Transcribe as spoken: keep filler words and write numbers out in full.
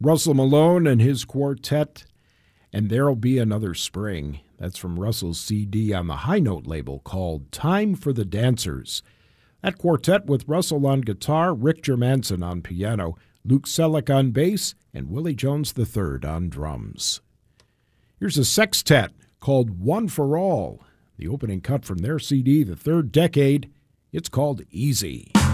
Russell Malone and his quartet, and There'll Be Another Spring. That's from Russell's C D on the High Note label called Time for the Dancers. That quartet with Russell on guitar, Rick Germanson on piano, Luke Selleck on bass, and Willie Jones the third on drums. Here's a sextet called One for All. The opening cut from their C D, The Third Decade. It's called Easy.